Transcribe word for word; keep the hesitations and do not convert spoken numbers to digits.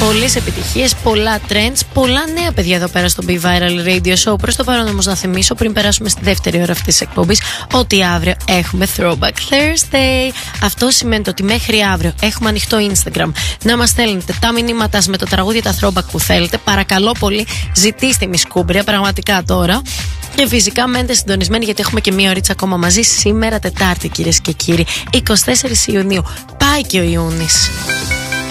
Πολλές επιτυχίες, πολλά trends, πολλά νέα παιδιά εδώ πέρα στο Be Viral Radio Show. Προς το παρόν όμως να θυμίσω, πριν περάσουμε στη δεύτερη ώρα αυτής της εκπομπής, ότι αύριο έχουμε Throwback Thursday. Αυτό σημαίνει ότι μέχρι αύριο έχουμε ανοιχτό Instagram. Να μας στέλνετε τα μηνύματά σας με το τραγούδι, τα throwback που θέλετε. Παρακαλώ πολύ, ζητήστε μη σκούμπρια, πραγματικά τώρα. Και φυσικά μένετε συντονισμένοι, γιατί έχουμε και μία ωρίτσα ακόμα μαζί σήμερα Τετάρτη, κυρίες και κύριοι, εικοστή τέταρτη Ιουνίου. Πάει και ο Ιούνις.